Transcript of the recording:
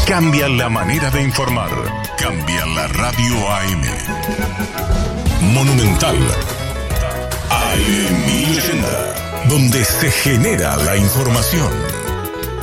cambian la manera de informar, cambian la radio AM. Monumental AM 1080, donde se genera la información.